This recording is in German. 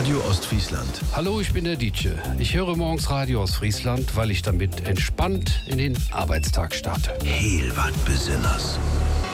Radio Ostfriesland. Hallo, ich bin der Dietsche. Ich höre morgens Radio aus Friesland, weil ich damit entspannt in den Arbeitstag starte. Heel wat besonders.